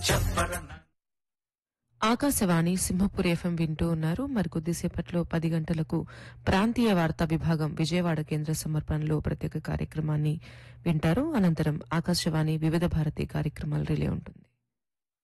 Akashvani Simhapuri FM వింటూ ఉన్నారు. మరికొద్దిసేపట్లో 10 గంటలకు ప్రాంతీయ వార్తా విభాగం విజయవాడ కేంద్ర సమర్పణలో ప్రత్యేక కార్యక్రమాన్ని వింటారు. అనంతరం ఆకాశవాణి వివిధ భారతి కార్యక్రమాలు రిలే ఉంటుంది.